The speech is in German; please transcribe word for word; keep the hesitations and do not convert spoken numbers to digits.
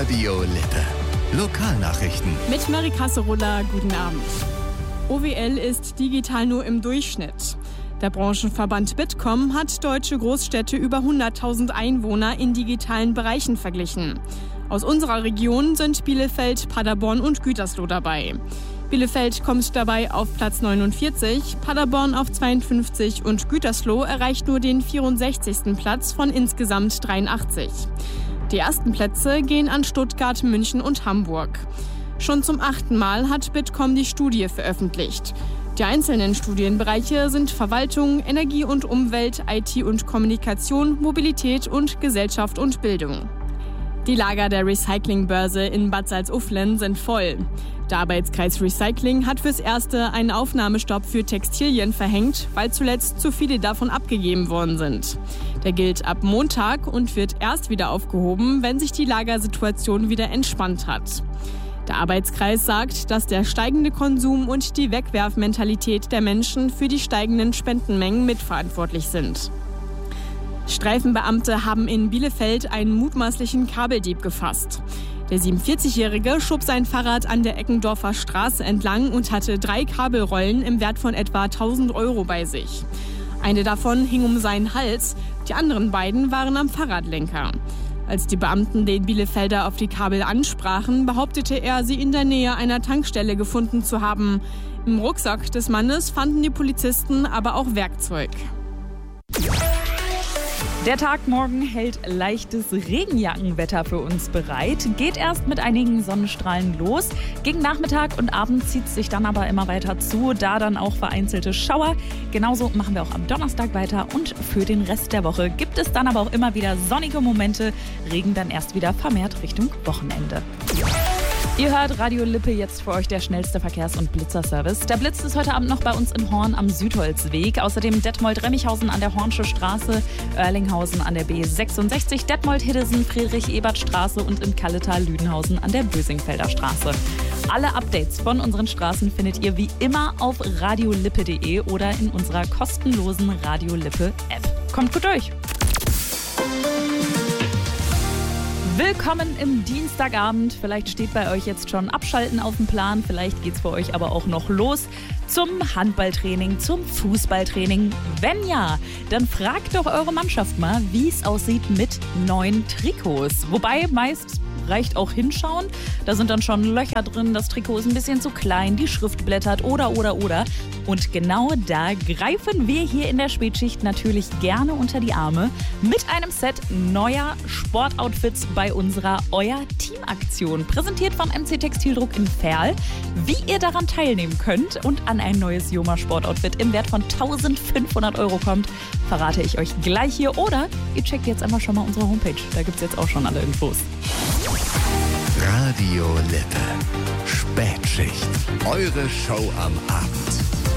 Radio Lippe. Lokalnachrichten. Mit Mary Kasserola, guten Abend. O W L ist digital nur im Durchschnitt. Der Branchenverband Bitkom hat deutsche Großstädte über hunderttausend Einwohner in digitalen Bereichen verglichen. Aus unserer Region sind Bielefeld, Paderborn und Gütersloh dabei. Bielefeld kommt dabei auf Platz neunundvierzig, Paderborn auf zweiundfünfzig und Gütersloh erreicht nur den vierundsechzigsten Platz von insgesamt dreiundachtzig. Die ersten Plätze gehen an Stuttgart, München und Hamburg. Schon zum achten Mal hat Bitkom die Studie veröffentlicht. Die einzelnen Studienbereiche sind Verwaltung, Energie und Umwelt, I T und Kommunikation, Mobilität und Gesellschaft und Bildung. Die Lager der Recyclingbörse in Bad Salzuflen sind voll. Der Arbeitskreis Recycling hat fürs Erste einen Aufnahmestopp für Textilien verhängt, weil zuletzt zu viele davon abgegeben worden sind. Der gilt ab Montag und wird erst wieder aufgehoben, wenn sich die Lagersituation wieder entspannt hat. Der Arbeitskreis sagt, dass der steigende Konsum und die Wegwerfmentalität der Menschen für die steigenden Spendenmengen mitverantwortlich sind. Streifenbeamte haben in Bielefeld einen mutmaßlichen Kabeldieb gefasst. Der siebenundvierzigjährige schob sein Fahrrad an der Eckendorfer Straße entlang und hatte drei Kabelrollen im Wert von etwa tausend Euro bei sich. Eine davon hing um seinen Hals, die anderen beiden waren am Fahrradlenker. Als die Beamten den Bielefelder auf die Kabel ansprachen, behauptete er, sie in der Nähe einer Tankstelle gefunden zu haben. Im Rucksack des Mannes fanden die Polizisten aber auch Werkzeug. Der Tag morgen hält leichtes Regenjackenwetter für uns bereit. Geht erst mit einigen Sonnenstrahlen los. Gegen Nachmittag und Abend zieht es sich dann aber immer weiter zu, da dann auch vereinzelte Schauer. Genauso machen wir auch am Donnerstag weiter und für den Rest der Woche gibt es dann aber auch immer wieder sonnige Momente. Regen dann erst wieder vermehrt Richtung Wochenende. Ihr hört Radio Lippe, jetzt für euch der schnellste Verkehrs- und Blitzerservice. Der Blitz ist heute Abend noch bei uns in Horn am Südholzweg. Außerdem Detmold-Remmichhausen an der Hornsche Straße, Oerlinghausen an der B sechsundsechzig, Detmold-Hiddesen, Friedrich-Ebert-Straße und in Kalletal-Lüdenhausen an der Bösingfelder Straße. Alle Updates von unseren Straßen findet ihr wie immer auf radiolippe punkt de oder in unserer kostenlosen Radio Lippe App. Kommt gut durch! Willkommen im Dienstagabend. Vielleicht steht bei euch jetzt schon Abschalten auf dem Plan. Vielleicht geht's für euch aber auch noch los zum Handballtraining, zum Fußballtraining. Wenn ja, dann fragt doch eure Mannschaft mal, wie es aussieht mit neuen Trikots. Wobei meist reicht auch hinschauen. Da sind dann schon Löcher drin, das Trikot ist ein bisschen zu klein, die Schrift blättert oder, oder, oder. Und genau da greifen wir hier in der Spätschicht natürlich gerne unter die Arme mit einem Set neuer Sportoutfits bei unserer Euer Team-Aktion. Präsentiert vom M C Textildruck in Verl. Wie ihr daran teilnehmen könnt und an ein neues Joma Sportoutfit im Wert von eintausendfünfhundert Euro kommt, verrate ich euch gleich hier. Oder ihr checkt jetzt einfach schon mal unsere Homepage. Da gibt es jetzt auch schon alle Infos. Radio Lippe. Spätschicht. Eure Show am Abend.